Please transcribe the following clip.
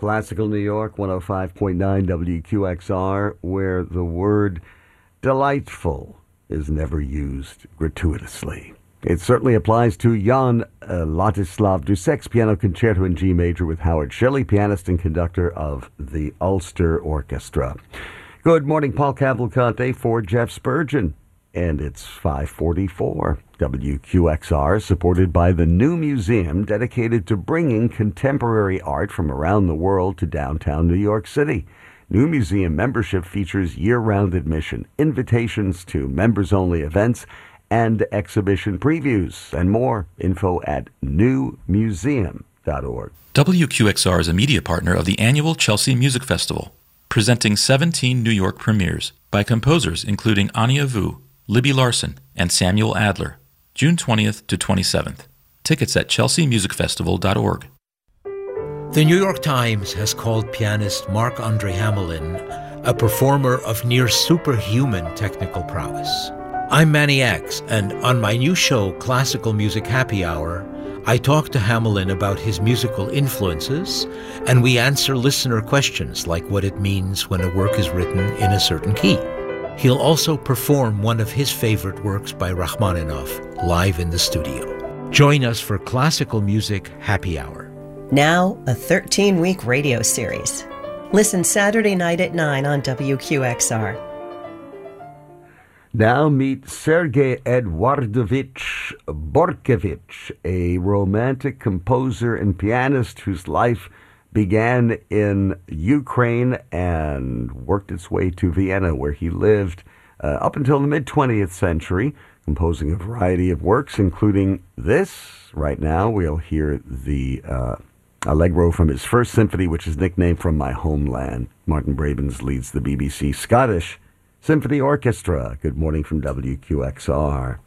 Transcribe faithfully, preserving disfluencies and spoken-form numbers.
Classical New York, one oh five point nine W Q X R, where the word delightful is never used gratuitously. It certainly applies to Jan uh, Ladislav Dussek's Piano Concerto in G Major with Howard Shelley, pianist and conductor of the Ulster Orchestra. Good morning, Paul Cavalcante for Jeff Spurgeon. And it's five forty-four. W Q X R, supported by the New Museum, dedicated to bringing contemporary art from around the world to downtown New York City. New Museum membership features year-round admission, invitations to members-only events, and exhibition previews, and more. Info at new museum dot org. W Q X R is a media partner of the annual Chelsea Music Festival, presenting seventeen New York premieres by composers including Anya Vu, Libby Larson, and Samuel Adler, June twentieth to twenty-seventh. Tickets at chelsea music festival dot org. The New York Times has called pianist Marc-Andre Hamelin a performer of near superhuman technical prowess. I'm Manny X, and on my new show, Classical Music Happy Hour, I talk to Hamelin about his musical influences, and we answer listener questions like what it means when a work is written in a certain key. He'll also perform one of his favorite works by Rachmaninoff live in the studio. Join us for Classical Music Happy Hour. Now, a thirteen-week radio series. Listen Saturday night at nine on W Q X R. Now meet Sergei Eduardovich Bortkovich, a romantic composer and pianist whose life began in Ukraine and worked its way to Vienna, where he lived uh, up until the mid-twentieth century, composing a variety of works, including this. Right now, we'll hear the uh, Allegro from his first symphony, which is nicknamed From My Homeland. Martin Brabens leads the B B C Scottish Symphony Orchestra. Good morning from W Q X R.